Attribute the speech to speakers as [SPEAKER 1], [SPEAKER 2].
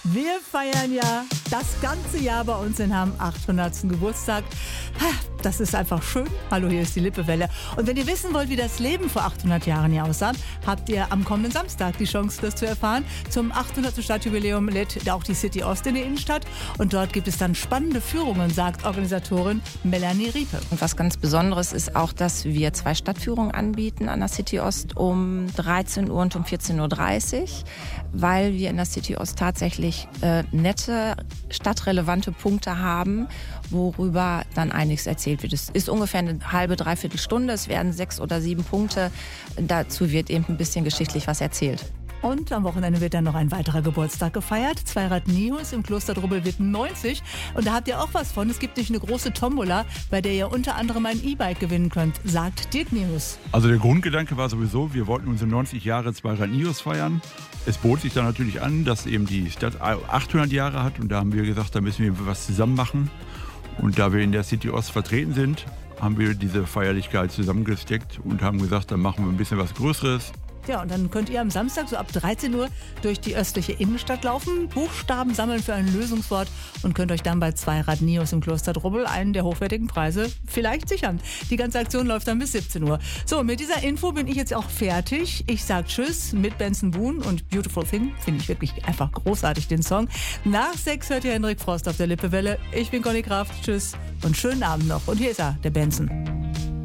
[SPEAKER 1] Wir feiern ja das ganze Jahr bei uns in Hamm 800. Geburtstag. Das ist einfach schön. Hallo, hier ist die Lippewelle. Und wenn ihr wissen wollt, wie das Leben vor 800 Jahren hier aussah, habt ihr am kommenden Samstag die Chance, das zu erfahren. Zum 800. Stadtjubiläum lädt auch die City Ost in die Innenstadt. Und dort gibt es dann spannende Führungen, sagt Organisatorin Melanie Riepe.
[SPEAKER 2] Und was ganz Besonderes ist auch, dass wir 2 Stadtführungen anbieten an der City Ost um 13 Uhr und um 14.30 Uhr, weil wir in der City Ost tatsächlich nette, stadtrelevante Punkte haben, worüber dann einiges erzählt wird. Es ist ungefähr eine halbe, dreiviertel Stunde. Es werden 6 oder 7 Punkte. Dazu wird eben ein bisschen geschichtlich was erzählt.
[SPEAKER 1] Und am Wochenende wird dann noch ein weiterer Geburtstag gefeiert. Zweirad Nius im Kloster Drubbel wird 90. Und da habt ihr auch was von. Es gibt nämlich eine große Tombola, bei der ihr unter anderem ein E-Bike gewinnen könnt, sagt Dirk Nius.
[SPEAKER 3] Also der Grundgedanke war sowieso, wir wollten unsere 90 Jahre Zweirad Nius feiern. Es bot sich dann natürlich an, dass eben die Stadt 800 Jahre hat. Und da haben wir gesagt, da müssen wir was zusammen machen. Und da wir in der City Ost vertreten sind, haben wir diese Feierlichkeit zusammengesteckt und haben gesagt, dann machen wir ein bisschen was Größeres.
[SPEAKER 1] Ja, und dann könnt ihr am Samstag so ab 13 Uhr durch die östliche Innenstadt laufen, Buchstaben sammeln für ein Lösungswort und könnt euch dann bei Zweirad Nius im Kloster Drubbel einen der hochwertigen Preise vielleicht sichern. Die ganze Aktion läuft dann bis 17 Uhr. So, mit dieser Info bin ich jetzt auch fertig. Ich sag Tschüss mit Benson Boone und Beautiful Thing. Finde ich wirklich einfach großartig, den Song. Nach 6 hört ihr Hendrik Frost auf der Lippewelle. Ich bin Conny Kraft. Tschüss und schönen Abend noch. Und hier ist er, der Benson.